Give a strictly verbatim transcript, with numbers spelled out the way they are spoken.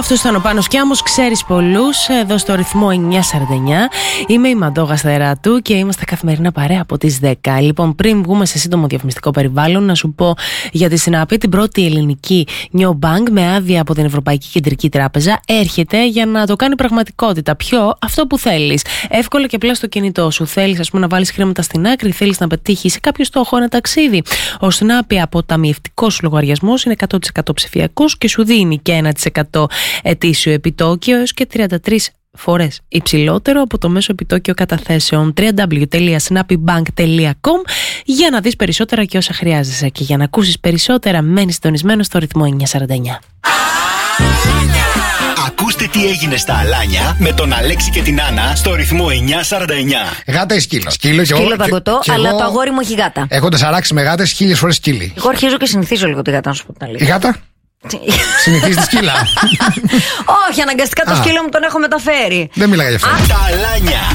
Αυτό ήταν ο Πάνος Κιάμος, ξέρεις πολλούς, εδώ στο ρυθμό εννιά σαράντα εννιά. Είμαι η Μαντόγα Στεράτου και είμαστε καθημερινά παρέα από τις δέκα. Λοιπόν, πριν βγούμε σε σύντομο διαφημιστικό περιβάλλον, να σου πω για τη Συνάπη, την πρώτη ελληνική νεομπάνκ με άδεια από την Ευρωπαϊκή Κεντρική Τράπεζα. Έρχεται για να το κάνει πραγματικότητα. Ποιο? Αυτό που θέλεις. Εύκολα και απλά στο κινητό σου. Θέλεις, ας πούμε, να βάλεις χρήματα στην άκρη, θέλεις να πετύχεις σε κάποιο στόχο, ένα ταξίδι. Ο Συνάπη αποταμιευτικός σου λογαριασμός είναι εκατό τοις εκατό ψηφιακός και σου δίνει και ένα τοις εκατό ετήσιο επιτόκιο έως και τριάντα τρεις φορές υψηλότερο από το μέσο επιτόκιο καταθέσεων. double-u double-u double-u τελεία snapybank τελεία com για να δεις περισσότερα και όσα χρειάζεσαι. Και για να ακούσεις περισσότερα, μένεις συντονισμένο στο ρυθμό εννιά σαράντα εννιά. Ακούστε τι έγινε στα Αλάνια με τον Αλέξη και την Άννα στο ρυθμό εννιά σαράντα εννιά. Γάτα ή σκύλο? Σκύλο, σκύλο δαγκωτό, αλλά εγώ, το αγόρι μου έχει γάτα. Έχοντας αράξει με γάτες χίλιες φορές σκύλι. Εγώ αρχίζω και συνηθίζω λίγο τη γάτα, να σου πω την αλήθεια. Η γάτα? Συνηθίζει τη σκύλα. Όχι, αναγκαστικά το σκύλο μου τον έχω μεταφέρει. Δεν μιλάγα γι' αυτό. Τα Αλάνια.